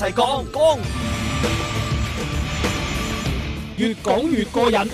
齊講，越講越過癮。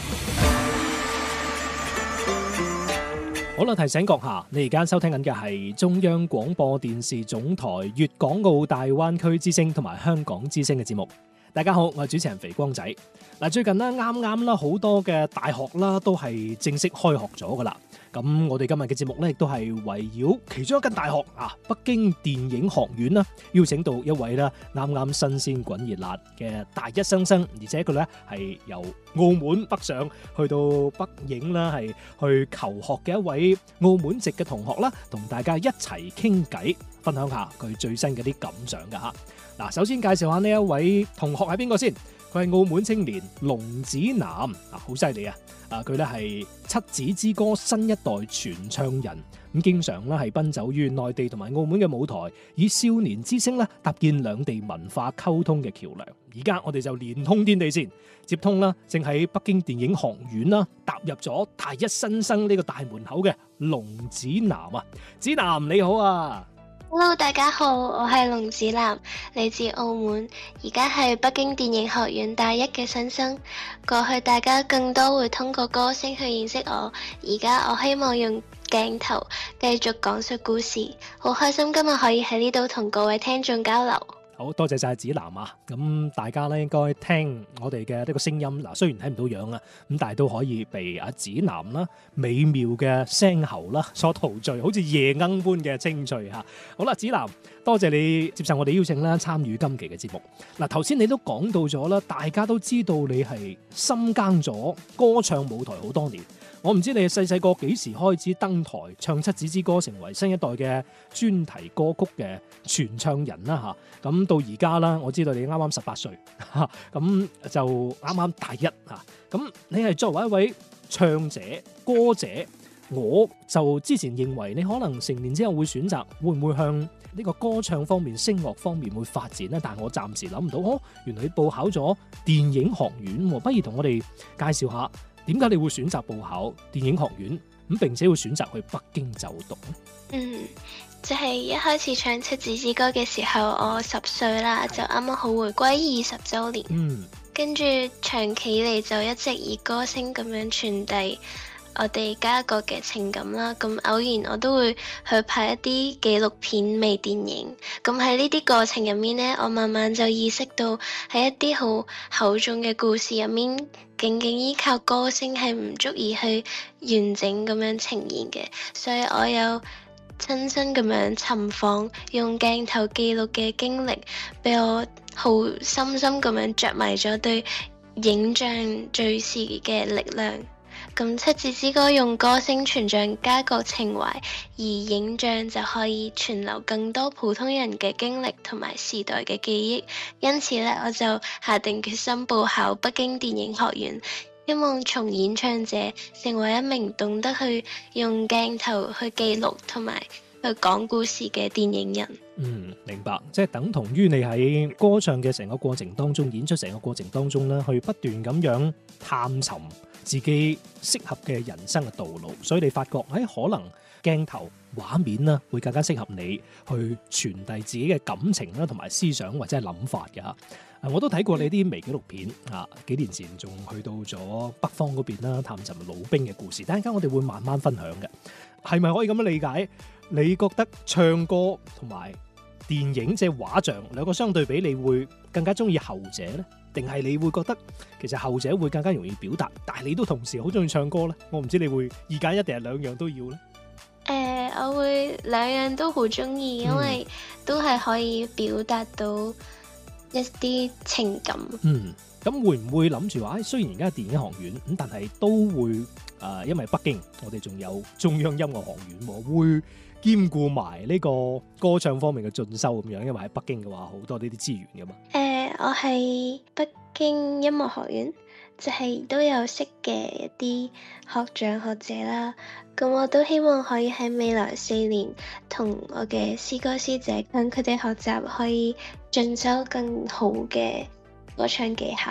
好啦，提醒閣下，你而家收聽緊嘅係中央廣播電視總台粵港澳大灣區之聲同埋香港之聲嘅節目。大家好，我係主持人肥光仔。嗱，最近咧啱啱啦，好多嘅大學啦都係正式開學咗噶啦。咁我哋今日嘅節目咧，亦都係圍繞其中一間大學北京電影學院啦，邀請到一位啦啱啱新鮮滾熱辣嘅大一新生，而且佢咧係由澳門北上去到北影啦，係去求學嘅一位澳門籍嘅同學啦，同大家一齊傾偈，分享下佢最新嘅啲感想噶吓。嗱，首先介紹下呢一位同學係邊個先？佢係澳門青年龍子楠，好犀利啊！佢咧係七子之歌新一代傳唱人，咁經常咧係奔走於內地同埋澳門嘅舞台，以少年之聲咧搭建兩地文化溝通嘅橋梁。而家我哋就連通天地先，接通啦，正喺北京電影學院啦，踏入咗大一新生呢個大門口嘅龍子楠啊！子楠你好啊！ Hello， 大家好，我係龍子楠，嚟自澳門，而家係北京電影學院大一嘅新生。過去大家更多會通過歌聲去認識我，而家我希望用鏡頭繼續講述故事。好開心今日可以喺呢度同各位聽眾交流。 好多謝晒子楠啊！咁大家咧應該聽我哋嘅呢個聲音，嗱雖然睇唔到樣啊，咁但係都可以被阿子楠啦美妙嘅聲喉啦所陶醉，好似夜鶯般嘅清脆嚇。好啦，子楠，多謝你接受我哋邀請啦，參與今期嘅節目。嗱，頭先你都講到咗啦，大家都知道你係深耕咗歌唱舞台好多年。我唔知你細細個幾時開始登台唱七子之歌，成為新一代嘅專題歌曲嘅傳唱人啦嚇。咁到而家啦，我知道你啱啱18歲，咁就啱啱大一嚇。咁你係作為一位唱者、歌者，我就之前認為你可能成年之後會選擇會唔會向呢個歌唱方面、聲樂方面會發展咧？但係我暫時諗唔到，原來你報考咗電影學院，不如同我哋介紹下點解你會選擇報考電影學院，咁並且會選擇去北京就讀咧？ 即係一開始唱七子之歌嘅時候，我10歲啦，就啱啱好回歸20週年。跟住長期以嚟就一直以歌聲咁樣傳遞我哋家國嘅情感啦。咁偶然我都會去拍一啲紀錄片微電影。咁喺呢啲過程入面呢，我慢慢就意識到喺一啲好厚重嘅故事入面，僅僅依靠歌聲係唔足以去完整咁樣呈現嘅。所以我有親身咁樣尋訪，用鏡頭記錄嘅經歷，俾我好深深咁樣着迷咗對影像敘事嘅力量。咁七子之歌用歌聲傳唱家國情懷，而影像就可以傳流更多普通人嘅經歷同埋時代嘅記憶。因此咧，我就下定決心報考北京電影學院，希望從演唱者成為一名懂得去用鏡頭去記錄同埋去講故事嘅電影人。 明白，即係等同於你喺歌唱嘅成個過程當中，演出成個過程當中咧，去不斷咁樣探尋自己適合嘅人生嘅道路，所以你發覺可能鏡頭畫面啦會更加適合你去傳遞自己嘅感情啦，同埋思想或者係諗法嘅。我都睇過你啲微紀錄片幾年前仲去到咗北方嗰邊啦，探尋老兵嘅故事。等陣間我哋會慢慢分享嘅，係咪可以咁樣理解？你覺得唱歌同埋電影即係畫像兩個相對比，你會更加中意後者呢？定係你會覺得其實後者會更加容易表達，但係你都同時好中意唱歌呢？我唔知你會二揀一定係兩樣都要呢？ 我會兩樣都好中意，因為都係可以表達到一啲情感。 咁會唔會諗住話，雖然而家係電影學院咁，但係都會因為北京我哋仲有中央音樂學院，會兼顧埋呢個歌唱方面嘅進修咁樣，因為喺北京嘅話好多呢啲資源噶嘛。 我係北京音樂學院，就係都有識嘅一啲學長學姐啦。咁我都希望可以喺未來4年同我嘅師哥師姐向佢哋學習，可以進修更好嘅歌唱技巧。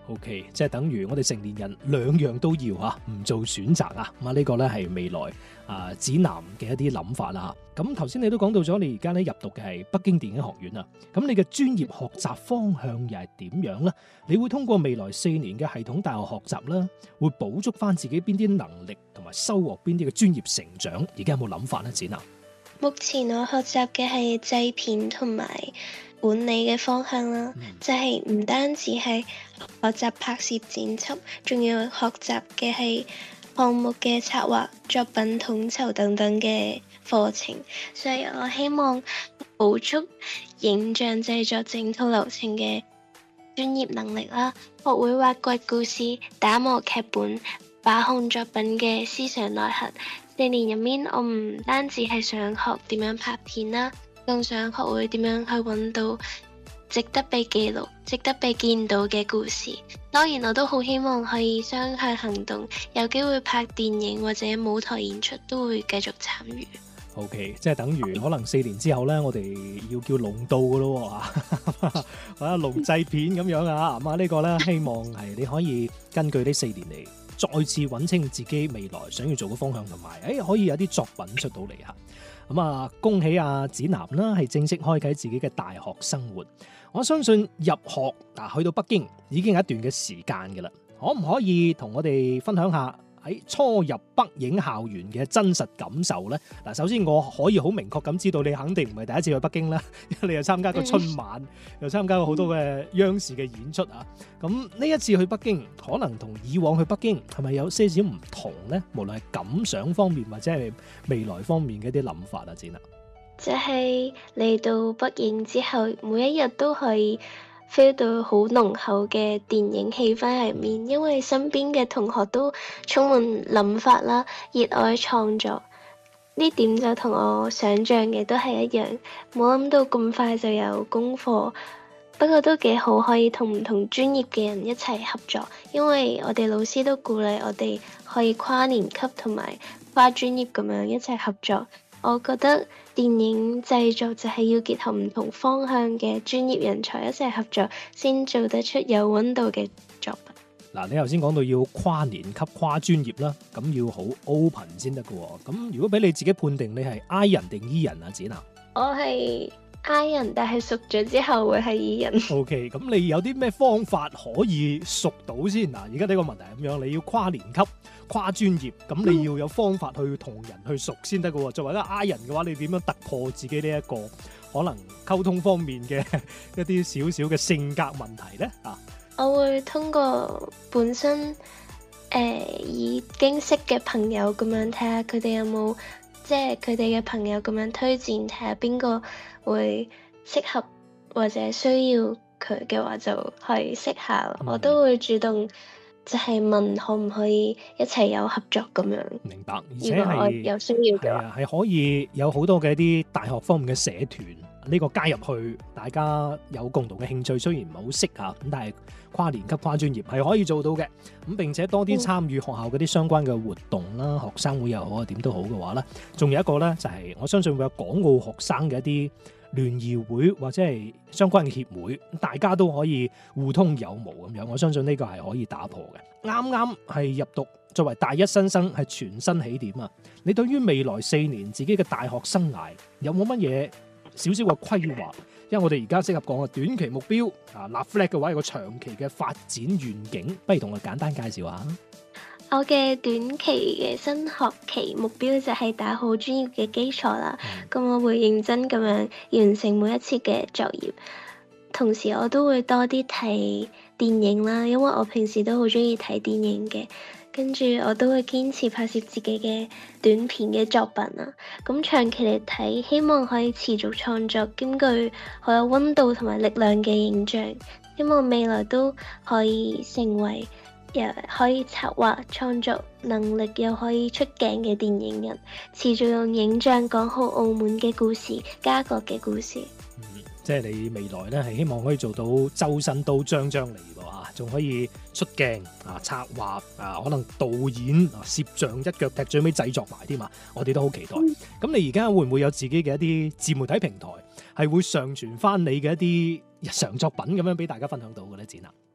OK， 即係等於我哋成年人兩樣都要嚇，唔做選擇啊！咁啊，呢個咧係未來指南嘅一啲諗法啦嚇。咁頭先你都講到咗，你而家咧入讀嘅係北京電影學院啊。咁你嘅專業學習方向又係點樣咧？你會通過未來4年嘅系統大學學習啦，會補足翻自己邊啲能力同埋收穫邊啲嘅專業成長？而家有冇諗法咧？展啊？ 目前我學習嘅係製片同埋管理嘅方向啦，就係唔單止係學習拍攝剪輯，仲要學習嘅係項目嘅策劃、作品統籌等等嘅課程，所以我希望補足影像製作整套流程嘅專業能力啦，學會挖掘故事、打磨劇本、把控作品嘅思想內核。4年入面，我唔單止係想學點樣拍片啦，更想學會點樣去揾到值得被記錄、值得被見到嘅故事。當然，我都好希望可以雙向行動，有機會拍電影或者舞台演出都會繼續參與。 OK， 即係等於可能4年之後咧，我哋要叫龍導噶咯喎，或者龍製片咁樣啊。咁啊，呢個咧希望係你可以根據呢4年嚟，再次揾清自己未來想要做嘅方向，同埋可以有啲作品出到嚟嚇。咁啊，恭喜阿展南啦，係正式開啟自己嘅大學生活。我相信入學去到北京已經有一段嘅時間嘅啦，可唔可以同我哋分享下喺初入北影校園嘅真實感受呢？嗱，首先我可以好明確咁知道你肯定唔係第一次去北京啦，因為你又參加過春晚，又參加過好多嘅央視嘅演出啊。咁呢一次去北京，可能同以往去北京係咪有些少唔同呢？無論係感想方面或者係未來方面嘅一啲諗法啊，展啊。 就係嚟到北影之後，每一日都可以 feel 到好濃厚嘅電影氣氛喺面，因為身邊嘅同學都充滿諗法啦，熱愛創作。呢點就同我想象嘅都係一樣，冇諗到咁快就有功課。不過都幾好，可以同唔同專業嘅人一齊合作，因為我哋老師都鼓勵我哋可以跨年級同埋跨專業咁樣一齊合作。我覺得電影製作就係要結合唔同方向嘅專業人才一齊合作，先做得出有溫度嘅作品。 嗱，你頭先講到要跨年級、跨專業啦，咁要好 open 先得㗎喎。咁如果俾你自己判定，你係 I 人定 E 人啊？展啊？ 我係 I 人，但係熟咗之後會係 E 人。 OK， 咁你有啲咩方法可以熟到先？嗱，而家呢個問題係咁樣，你要跨年級、跨專業，咁你要有方法去同人去熟先得㗎喎。作為一個 I 人嘅話，你點樣突破自己呢一個可能溝通方面嘅一啲少少嘅性格問題呢？啊， 我會通過本身已經識嘅朋友咁樣睇下佢哋有冇，即係佢哋嘅朋友咁樣推薦，睇下邊個會適合或者需要佢嘅話就去識下。我都會主動就係問可唔可以一齊有合作咁樣。 明白，而且如果我有需要嘅話， 係可以有好多嘅一啲大學方面嘅社團，呢個加入去，大家有共同嘅興趣，雖然唔係好識嚇，咁但係跨年級、跨專業係可以做到嘅。咁並且多啲參與學校嗰啲相關嘅活動啦，學生會又好啊，點都好嘅話咧，仲有一個咧就係我相信會有港澳學生嘅一啲聯誼會或者係相關嘅協會，大家都可以互通有無咁樣。我相信呢個係可以打破嘅。啱啱係入讀，作為大一新生係全新起點啊！你對於未來4年自己嘅大學生涯有冇乜嘢少少嘅規劃？因為我哋而家適合講嘅短期目標啊，立 flag 嘅話有個長期嘅發展願景，不如同我簡單介紹下。 我嘅短期嘅新學期目標就係打好專業嘅基礎啦。咁我會認真咁樣完成每一次嘅作業，同時我都會多啲睇電影啦，因為我平時都好中意睇電影嘅。跟住我都會堅持拍攝自己嘅短片嘅作品啊。咁長期嚟睇，希望可以持續創作兼具好有溫度同埋力量嘅影像。希望未來都可以成為可以策劃創作能力又可以出鏡嘅電影人，持續用影像講好澳門嘅故事、家國嘅故事。 即係你未來咧係希望可以做到周身都張張嚟喎嚇，仲可以出鏡啊、策劃啊，可能導演啊、攝像一腳踢最尾製作埋添嘛，我哋都好期待。咁你而家會唔會有自己嘅一啲自媒體平台，係會上傳翻你嘅一啲日常作品咁樣俾大家分享到嘅咧？展啊？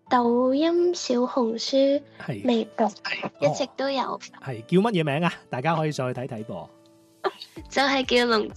抖音、小紅書、微博一直都有。 係叫乜嘢名啊？大家可以上去睇睇噃。 就係叫龍